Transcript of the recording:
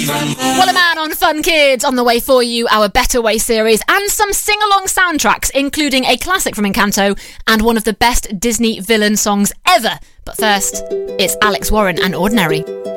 Well, a man on Fun Kids on the way for you, our Better Way series, and some sing-along soundtracks, including a classic from Encanto and one of the best Disney villain songs ever. But first, it's Alex Warren and Ordinary.